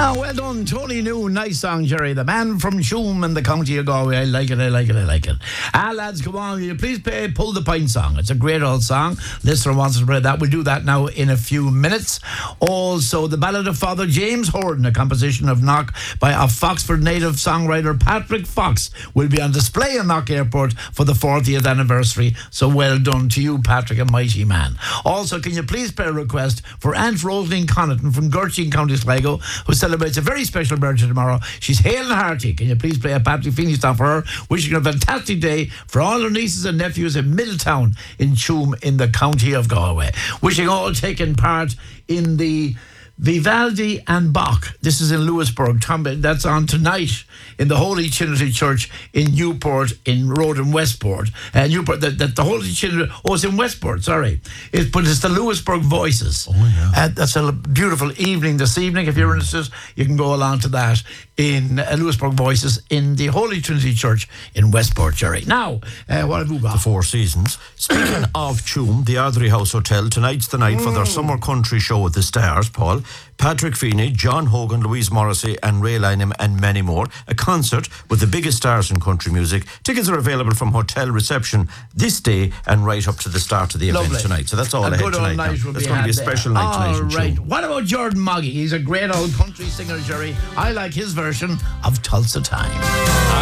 Ah, well done, Tony New. Nice song, Jerry. The man from Tuam in the county of Galway. I like it. Ah, lads, come on. Will you please Pull the Pint song? It's a great old song. Listener wants to play that. We'll do that now in a few minutes. Also, the Ballad of Father James Horton, a composition of Knock by a Foxford native songwriter Patrick Fox, will be on display in Knock Airport for the 40th anniversary. So well done to you, Patrick, a mighty man. Also, can you please play a request for Aunt Rosaline Connaughton from Gertrude, County Sligo, who celebrates a very special birthday tomorrow. She's hale and hearty. Can you please play a Patrick Feeney song for her? Wishing her a fantastic day for all her nieces and nephews in Middletown in Tuam in the county of Galway. Wishing all taking part in the Vivaldi and Bach. This is in Lewisburg. That's on tonight in the Holy Trinity Church in Newport in Road in Westport. Newport, the Holy Trinity. Oh, it's in Westport. Sorry, but it's the Lewisburg Voices. Oh yeah. That's a beautiful evening this evening. If you're interested, you can go along to that in Lewisburg Voices in the Holy Trinity Church in Westport, Jerry. Now, what have we got? The Four Seasons. Speaking of Tuam, the Ardrey House Hotel, tonight's the night for their summer country show at the Stars, Paul. Patrick Feeney, John Hogan, Louise Morrissey and Ray Lynham and many more. A concert with the biggest stars in country music. Tickets are available from hotel reception this day and right up to the start of the event tonight. So that's all ahead tonight. That's going to be a special night tonight in right. Tuam. What about Jordan Moggy? He's a great old country singer, Jerry. I like his version of Tulsa Time.